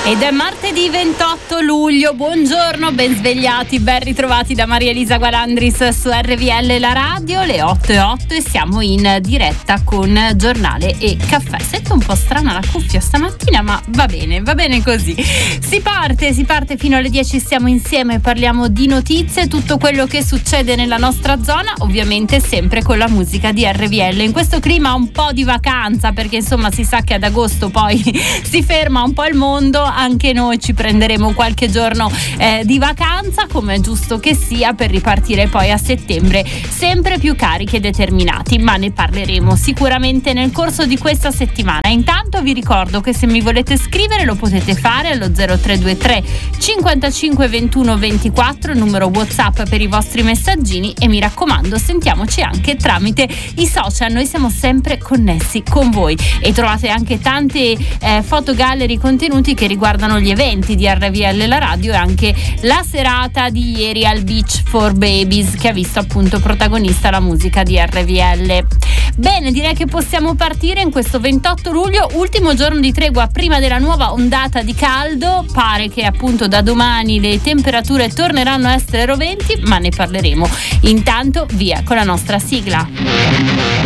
Ed è martedì 28 luglio, buongiorno, ben svegliati, ben ritrovati da Maria Elisa Gualandris su RVL La Radio, le 8:08 e siamo in diretta con Giornale e Caffè. Sento un po' strana la cuffia stamattina, ma va bene così. Si parte fino alle 10, stiamo insieme, parliamo di notizie, tutto quello che succede nella nostra zona, ovviamente sempre con la musica di RVL. In questo clima un po' di vacanza, perché insomma si sa che ad agosto poi si ferma un po' il mondo. Anche noi ci prenderemo qualche giorno di vacanza, come è giusto che sia, per ripartire poi a settembre sempre più carichi e determinati, ma ne parleremo sicuramente nel corso di questa settimana. Intanto vi ricordo che se mi volete scrivere lo potete fare allo 0323 55 21 24, il numero WhatsApp per i vostri messaggini, e mi raccomando sentiamoci anche tramite i social, noi siamo sempre connessi con voi e trovate anche tante fotogallery, contenuti che riguardano gli eventi di RVL La Radio e anche la serata di ieri al Beach for Babies, che ha visto appunto protagonista la musica di RVL. Bene, direi che possiamo partire in questo 28 luglio, ultimo giorno di tregua prima della nuova ondata di caldo. Pare che appunto da domani le temperature torneranno a essere roventi, ma ne parleremo. Intanto via con la nostra sigla.